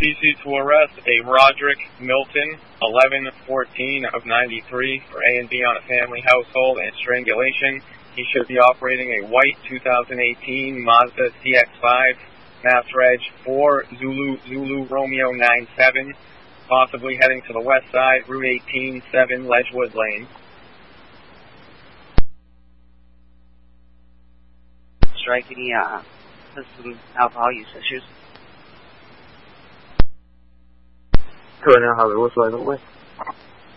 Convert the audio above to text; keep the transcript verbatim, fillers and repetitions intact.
P C to arrest a Roderick Milton, eleven fourteen of ninety-three, for A and B on a family household and strangulation. He should be operating a white two thousand eighteen Mazda C X five, Mass Reg four Zulu Zulu Romeo nine seven, possibly heading to the west side, Route eighteen, seven Ledgewood Lane. Strike, any uh, some alcohol use issues? Good now, Hollywood, what's going on?